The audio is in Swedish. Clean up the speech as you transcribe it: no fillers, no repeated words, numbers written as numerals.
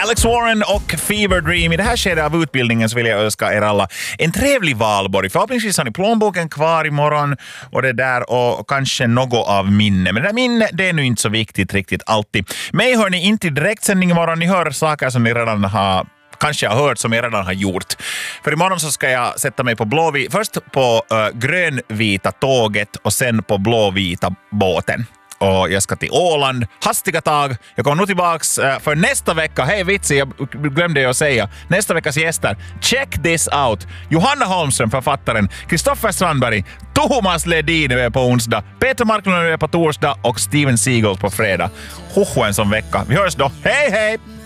Alex Warren och Fever Dream. I det här skedet av utbildningen så vill jag önska er alla en trevlig valborg. Förhoppningsvis har ni plånboken kvar imorgon och det där och kanske något av minne. Men det där minne, det är nu inte så viktigt riktigt alltid. Mig hör ni inte i direktsändning imorgon. Ni hör saker som ni redan kanske har hört som jag redan har gjort. För imorgon så ska jag sätta mig på först på grönvita tåget och sen på blåvita båten. Och jag ska till Åland. Hastiga tag. Jag kommer nog tillbaks för nästa vecka. Hej vitsi, jag glömde att säga. Nästa veckas gäster. Check this out. Johanna Holmström, författaren. Kristoffer Strandberg. Thomas Ledin är på onsdag. Peter Marklund är på torsdag. Och Steven Seagal på fredag. Hoho en sån vecka. Vi hörs då. Hej hej!